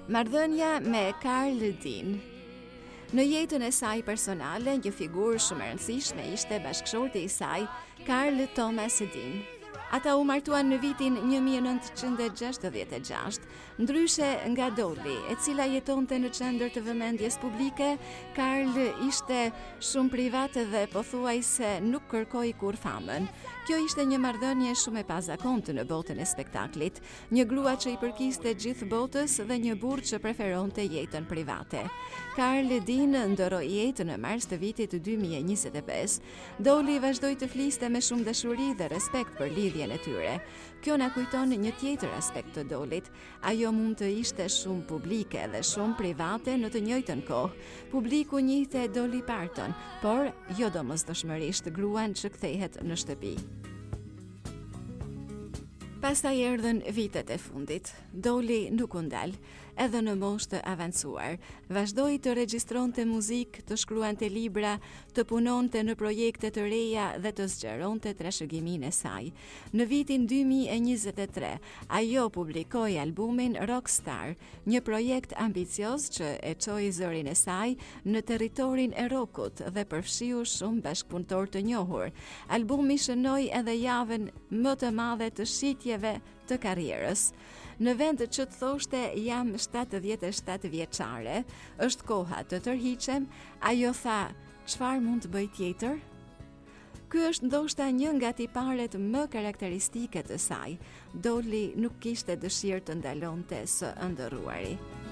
Marrëdhënia me Karl Dean. Në jetën e saj personale, një figurë shumë e rëndësishme ishte bashkëshorti i saj, Karl Thomas Dean. Ata u martuan në vitin 1966, ndryshe nga Dolly, e cila jetonte në qendër të vëmendjes publike. Karl ishte shumë privat dhe pothuajse nuk kërkoi kur famën. Kjo ishte një marrëdhënie shumë e pazakontë në botën e spektaklit, një grua që i përkiste gjithë botës dhe një burr që preferonte jetën private. Karl Dean ndoroi jetën në mars të vitit 2025. Dolly vazhdoi të fliste me shumë dashuri dhe respekt për lidhjen e tyre. Kjo na kujton një tjetër aspekt të Dollyt. Ajo mund të ishte shumë publike dhe shumë private në të njëjtën kohë. Publiku njihte Dolly Parton, por jo domosdoshmërisht gruan që kthehet në shtëpi. Pastaj erdhën vitet e fundit. Dolly nuk u ndal, edhe në moshë të avancuar. Vazhdoi të regjistronte muzikë, të shkruante libra, të punonte në projekte të reja dhe të zgjeronte trashëgiminë e saj. Në vitin 2023, ajo publikoi albumin Rockstar, një projekt ambicioz që e çoi zërin e saj në territorin e rockut dhe përfshiu shumë bashkëpunëtor të njohur. Albumi shënoi edhe javën më të madhe të shitjeve të karrierës. Në vend që të thoshte jam 77 vjeçare, është koha të tërhiqem, ajo tha, çfarë mund të bëj tjetër? Ky është ndoshta një nga tiparet më karakteristike të saj. Dolly nuk kishte dëshirë të ndalonte së ëndërruari.